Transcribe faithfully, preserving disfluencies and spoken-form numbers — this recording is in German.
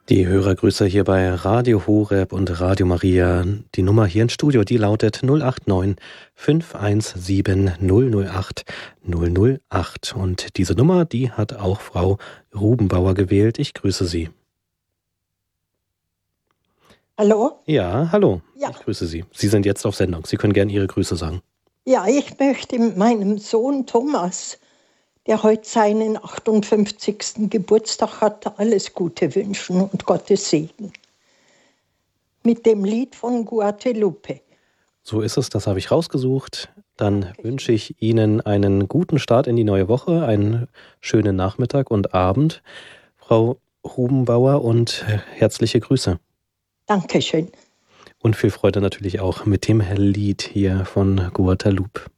Die Hörergrüße hier bei Radio Horeb und Radio Maria. Die Nummer hier im Studio, die lautet null acht neun fünf eins sieben null null acht null null acht. Und diese Nummer, die hat auch Frau Rubenbauer gewählt. Ich grüße Sie. Hallo? Ja, hallo. Ja. Ich grüße Sie. Sie sind jetzt auf Sendung. Sie können gerne Ihre Grüße sagen. Ja, ich möchte meinem Sohn Thomas, der heute seinen achtundfünfzigsten Geburtstag hat, alles Gute wünschen und Gottes Segen. Mit dem Lied von Guadalupe. So ist es, das habe ich rausgesucht. Dann Danke. Wünsche ich Ihnen einen guten Start in die neue Woche, einen schönen Nachmittag und Abend, Frau Rubenbauer, und herzliche Grüße. Dankeschön. Und viel Freude natürlich auch mit dem Lied hier von Guadalupe.